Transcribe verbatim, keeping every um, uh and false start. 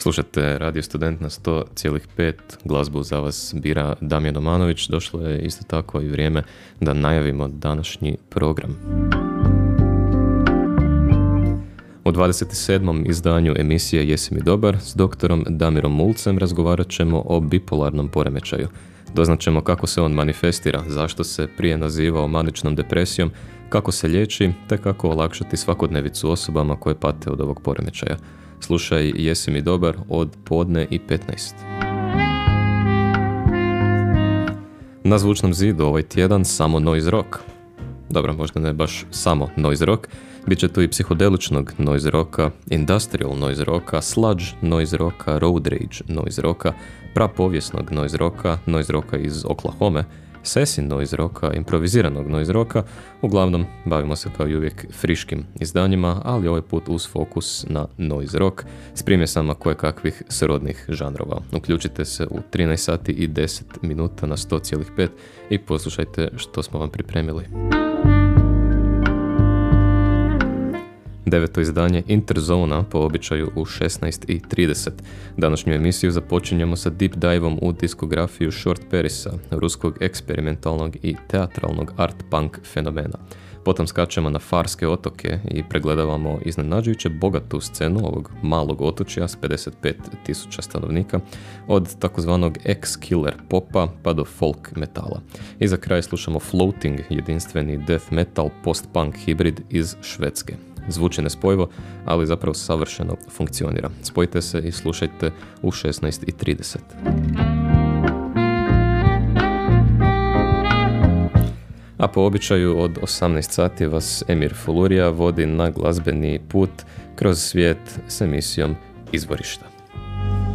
Slušate Radio Student na sto cijelih pet, glazbu za vas bira Damjan Domanović. Došlo je isto tako i vrijeme da najavimo današnji program. U dvadeset sedmom izdanju emisije Jesi mi dobar s doktorom Damirom Mulcem razgovarat ćemo o bipolarnom poremećaju. Doznaćemo kako se on manifestira, zašto se prije nazivao maničnom depresijom, kako se liječi, te kako olakšati svakodnevicu osobama koje pate od ovog poremećaja. Slušaj Jesi mi dobar od podne i petnaest. Na zvučnom zidu ovaj tjedan samo noise rock. Dobro, možda ne baš samo noise rock, bit će tu i psihodeličnog noise rocka, industrial noise rocka, sludge noise rocka, road rage noise rocka, prapovijesnog noise rocka, noise rocka iz Oklahome, session noise rocka, improviziranog noise rocka. Uglavnom, bavimo se kao i uvijek friškim izdanjima, ali ovaj put uz fokus na noise rock s primjesama kojekakvih srodnih žanrova. Uključite se u trinaest sati i deset minuta na sto cijelih pet i poslušajte što smo vam pripremili. Deveto izdanje Interzona po običaju u šesnaest i trideset. Današnju emisiju započinjemo sa deep diveom u diskografiju Short Perisa, ruskog eksperimentalnog i teatralnog art punk fenomena. Potom skačemo na Farske otoke i pregledavamo iznenađujuće bogatu scenu ovog malog otočja s pedeset pet tisuća stanovnika, od takozvanog ex-killer popa pa do folk metala. I za kraj slušamo Floating, jedinstveni death metal post-punk hibrid iz Švedske. Zvuči nespojivo, ali zapravo savršeno funkcionira. Spojite se i slušajte u šesnaest i trideset. A po običaju od osamnaest sati vas Emir Fulurija vodi na glazbeni put kroz svijet s emisijom Izvorišta.